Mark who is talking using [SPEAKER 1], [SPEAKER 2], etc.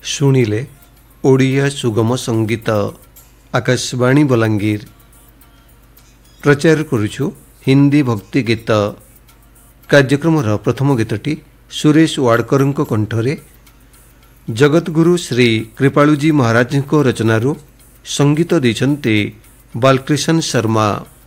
[SPEAKER 1] शुणिले ओडिया सुगम संगीत आकाशवाणी बलांगीर प्रचार करुछु हिंदी भक्ति गीत। कार्यक्रमर प्रथम गीतटी सुरेश वाडकर कंठरे जगतगुरु श्री कृपालुजी महाराज रचनारू संगीत देइछन्ते बालकृष्ण शर्मा।